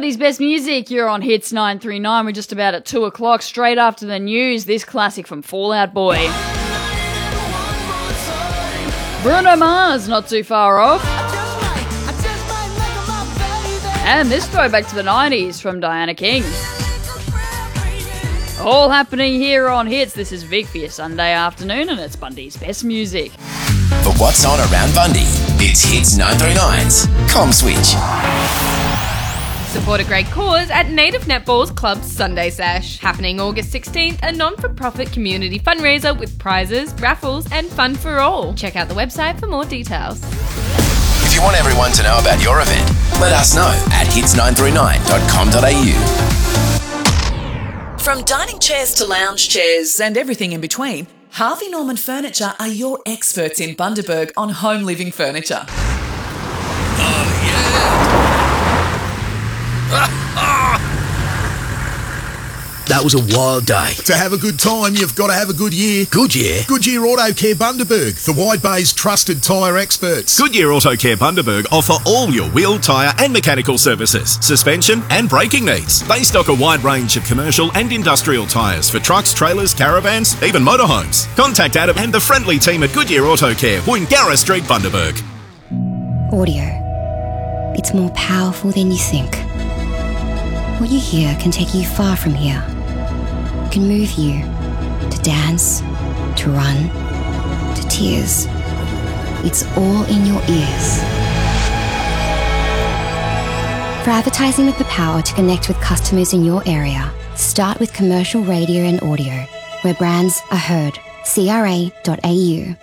Bundy's Best Music, you're on Hits 939. We're just about at 2 o'clock, straight after the news. This classic from Fall Out Boy. Bruno Mars, not too far off. And this throwback to the 90s from Diana King. All happening here on Hits. This is Vic for your Sunday afternoon, and it's Bundy's Best Music. For what's on around Bundy, it's Hits 939's Com Switch. Support a great cause at Native Netball's Club Sunday Sash. Happening August 16th, a non-for-profit community fundraiser with prizes, raffles and fun for all. Check out the website for more details. If you want everyone to know about your event, let us know at hits939.com.au. From dining chairs to lounge chairs and everything in between, Harvey Norman Furniture are your experts in Bundaberg on home living furniture. Oh, yeah. That was a wild day. To have a good time, you've got to have a good year. Goodyear? Goodyear Auto Care Bundaberg, the Wide Bay's trusted tyre experts. Goodyear Auto Care Bundaberg offer all your wheel, tyre and mechanical services, suspension and braking needs. They stock a wide range of commercial and industrial tyres for trucks, trailers, caravans, even motorhomes. Contact Adam and the friendly team at Goodyear Auto Care, Woongarra Street, Bundaberg. Audio. It's more powerful than you think. What you hear can take you far from here. It can move you to dance, to run, to tears. It's all in your ears. For advertising with the power to connect with customers in your area, start with commercial radio and audio, where brands are heard. CRA.au.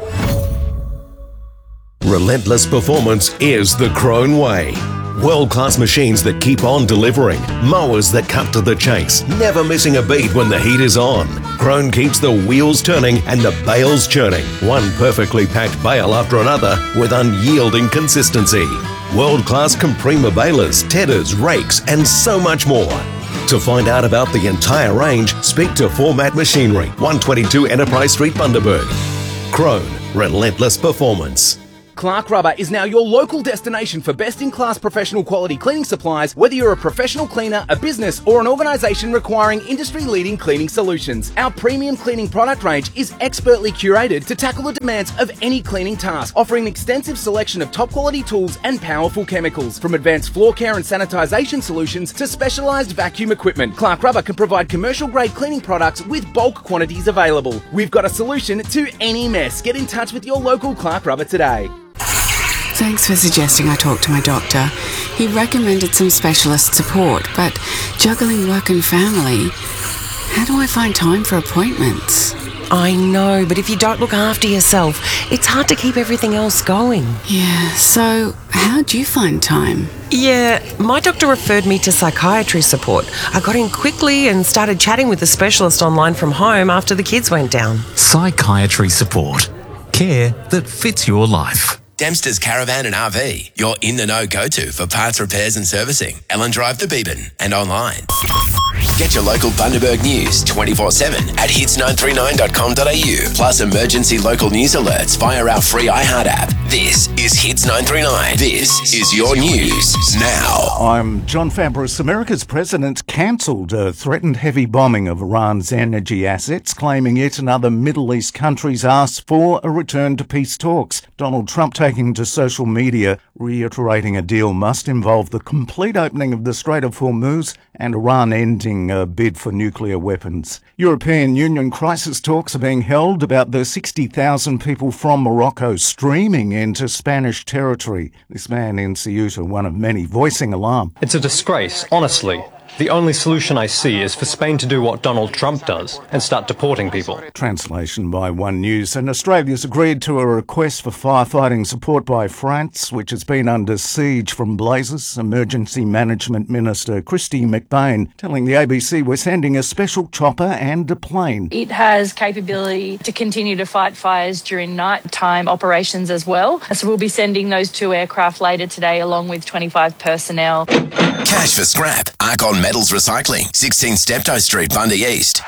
Relentless performance is the Krone way. World-class machines that keep on delivering. Mowers that cut to the chase, never missing a beat when the heat is on. Krone keeps the wheels turning and the bales churning. One perfectly packed bale after another with unyielding consistency. World-class Comprima balers, tedders, rakes and so much more. To find out about the entire range, speak to Format Machinery, 122 Enterprise Street, Bundaberg. Krone, relentless performance. Clark Rubber is now your local destination for best-in-class professional quality cleaning supplies, whether you're a professional cleaner, a business or an organisation requiring industry-leading cleaning solutions. Our premium cleaning product range is expertly curated to tackle the demands of any cleaning task, offering an extensive selection of top-quality tools and powerful chemicals. From advanced floor care and sanitisation solutions to specialised vacuum equipment, Clark Rubber can provide commercial-grade cleaning products with bulk quantities available. We've got a solution to any mess. Get in touch with your local Clark Rubber today. Thanks for suggesting I talk to my doctor. He recommended some specialist support, but juggling work and family, how do I find time for appointments? I know, but if you don't look after yourself, it's hard to keep everything else going. Yeah, so how do you find time? Yeah, my doctor referred me to psychiatry support. I got in quickly and started chatting with a specialist online from home after the kids went down. Psychiatry support. Care that fits your life. Dempster's Caravan and RV, your in-the-know go-to for parts repairs and servicing. Ellen Drive to Beeban and online. Get your local Bundaberg news 24/7 at hits939.com.au. Plus emergency local news alerts via our free iHeart app. This is Hits 939. This is your news now. I'm John Fabris. America's president cancelled a threatened heavy bombing of Iran's energy assets, claiming it and other Middle East countries asked for a return to peace talks. Donald Trump taking to social media, reiterating a deal must involve the complete opening of the Strait of Hormuz and Iran ending a bid for nuclear weapons. European Union crisis talks are being held about the 60,000 people from Morocco streaming into Spanish territory. This man in Ceuta, one of many, voicing alarm. It's a disgrace, honestly. The only solution I see is for Spain to do what Donald Trump does and start deporting people. Translation by One News. And Australia's agreed to a request for firefighting support by France, which has been under siege from blazes. Emergency Management Minister Kristy McBain telling the ABC we're sending a special chopper and a plane. It has capability to continue to fight fires during nighttime operations as well. So we'll be sending those 2 aircraft later today along with 25 personnel. Cash for scrap. Arcon Metals Recycling, 16 Steptoe Street, Bundy East.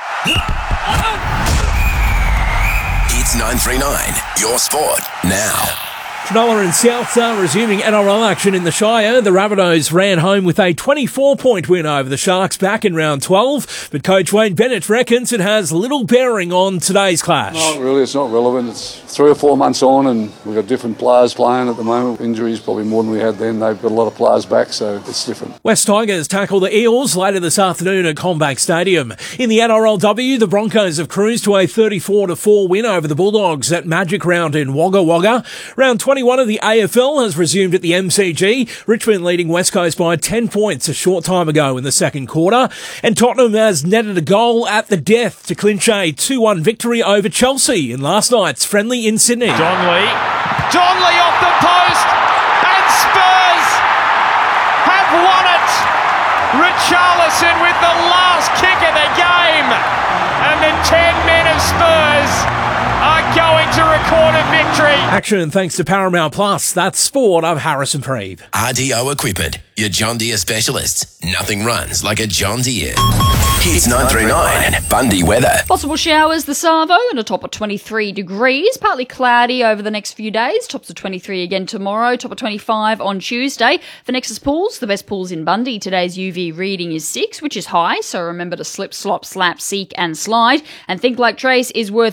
Hits 939, your sport, now. Cronulla and Souths are resuming NRL action in the Shire. The Rabbitohs ran home with a 24-point win over the Sharks back in round 12, but coach Wayne Bennett reckons it has little bearing on today's clash. Not really, it's not relevant. It's 3 or 4 months on and we've got different players playing at the moment. Injuries probably more than we had then. They've got a lot of players back, so it's different. West Tigers tackle the Eels later this afternoon at Combank Stadium. In the NRLW, the Broncos have cruised to a 34-4 win over the Bulldogs at Magic Round in Wagga Wagga. Round 21 of the AFL has resumed at the MCG. Richmond leading West Coast by 10 points a short time ago in the second quarter. And Tottenham has netted a goal at the death to clinch a 2-1 victory over Chelsea in last night's friendly in Sydney. Donley off the post, and Spurs have won it. Richarlison with the last kick of the game, and the 10 men of Spurs are going to record a victory. Action thanks to Paramount Plus. That's sport. I'm Harrison Preeve. RDO Equipment, your John Deere specialists. Nothing runs like a John Deere. Hits 939, Bundy weather. Possible showers this Savo and a top of 23 degrees. Partly cloudy over the next few days. Tops of 23 again tomorrow. Top of 25 on Tuesday. For Nexus Pools, the best pools in Bundy. Today's UV reading is 6, which is high. So remember to slip, slop, slap, seek and slide. And Think Like Trace is worth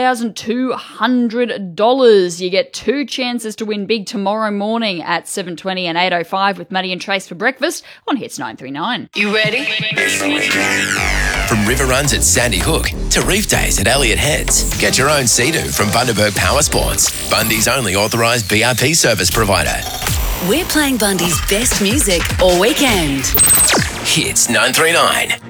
$5,200. You get 2 chances to win big tomorrow morning at 7:20 and 8:05 with Maddie and Trace for breakfast on Hits 939. You ready? From river runs at Sandy Hook to reef days at Elliott Heads. Get your own Sea-Doo from Bundaberg Power Sports, Bundy's only authorised BRP service provider. We're playing Bundy's best music all weekend. Hits 939.